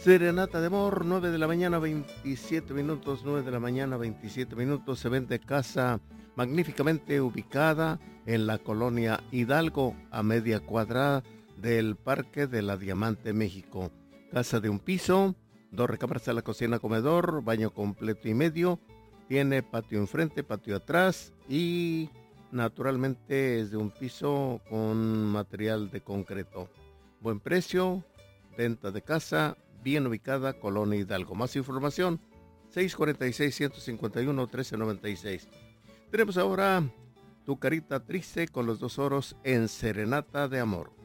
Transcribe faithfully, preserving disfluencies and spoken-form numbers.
Serenata de amor, nueve de la mañana, veintisiete minutos, nueve de la mañana, veintisiete minutos. Se vende casa magníficamente ubicada en la colonia Hidalgo, a media cuadra del Parque de la Diamante, México. Casa de un piso, dos recámaras, la cocina, comedor, baño completo y medio. Tiene patio enfrente, patio atrás y naturalmente es de un piso con material de concreto. Buen precio, venta de casa, bien ubicada, Colonia Hidalgo. Más información, seis cuatro seis, uno cinco uno, uno tres nueve seis. Tenemos ahora Tu carita triste con los dos oros en Serenata de amor.